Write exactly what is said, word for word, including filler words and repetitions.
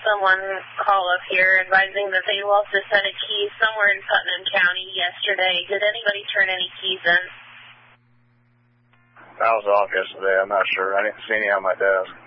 someone call up here advising that they lost a set of keys somewhere in Putnam County yesterday. Did anybody turn any keys in? I was off yesterday. I'm not sure. I didn't see any on my desk.